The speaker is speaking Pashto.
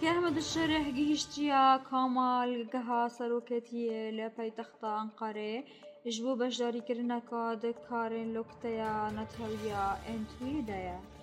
سەرۆکی ئەحمەد الشەریح گەیشتیە کۆمەڵگەها سەرۆکێتیە لە پایتەختە ئەنقەرێ ji bo beşdarîkirineka di karên lokteyê netewî ya N2 de ye.